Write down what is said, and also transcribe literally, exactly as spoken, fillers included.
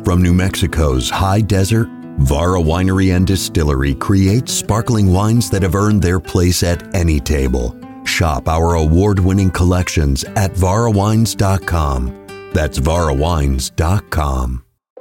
From New Mexico's high desert, Vara Winery and Distillery creates sparkling wines that have earned their place at any table. Shop our award-winning collections at vara wines dot com. That's vara wines dot com.